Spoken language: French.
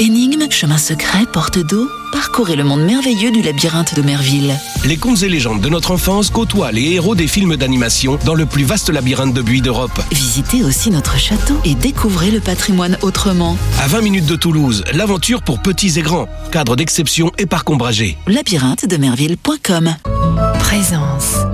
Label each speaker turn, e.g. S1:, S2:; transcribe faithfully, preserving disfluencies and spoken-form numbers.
S1: Énigmes, chemins secrets, portes d'eau, parcourez le monde merveilleux du labyrinthe de Merville.
S2: Les contes et légendes de notre enfance côtoient les héros des films d'animation dans le plus vaste labyrinthe de buis d'Europe.
S1: Visitez aussi notre château et découvrez le patrimoine autrement.
S2: À vingt minutes de Toulouse, l'aventure pour petits et grands. Cadre d'exception et parc ombragé.
S1: labyrinthe de merville point com.
S3: Présence.